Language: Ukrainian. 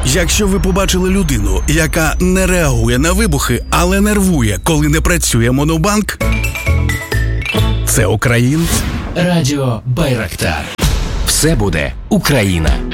Якщо ви побачили людину, яка не реагує на вибухи, але нервує, коли не працює монобанк, це українець. Радіо Байрактар. Все буде Україна.